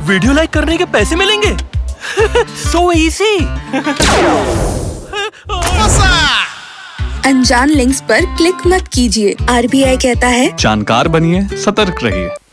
Video like करने के पैसे मिलेंगे? So easy. अनजान लिंक्स पर क्लिक मत कीजिए। RBI कहता है जानकार बनिए, सतर्क रहिए।